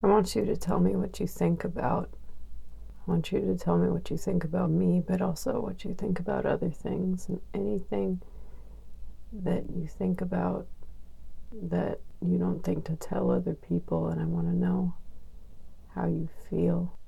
I want you to tell me what you think about. I want you to tell me what you think about me, but also what you think about other things and anything that you think about that you don't think to tell other people. And I want to know how you feel.